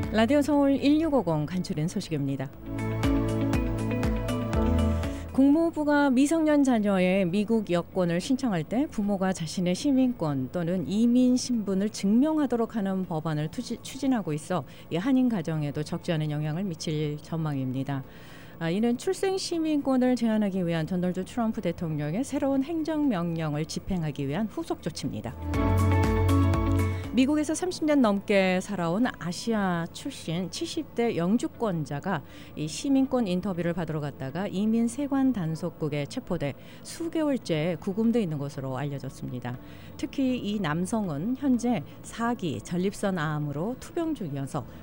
라디오 서울 1650 간추린 소식입니다. 국무부가 미성년 자녀의 미국 여권을 신청할 때 부모가 자신의 시민권 또는 이민 신분을 증명하도록 하는 법안을 추진하고 있어 한인 가정에도 적지 않은 영향을 미칠 전망입니다. 이는 출생 시민권을 제한하기 위한 도널드 트럼프 대통령의 새로운 행정명령을 집행하기 위한 후속 조치입니다. 미국에서 30년 넘게 살아온 아시아 출신 70대 영주권자가 이 시민권 인터뷰를 받으러 갔다가 이민 세관 단속국에 체포돼 수개월째 구금돼 있는 것으로 알려졌습니다. 특히 이 남성은 현재 4기 전립선 암으로 투병 중이어서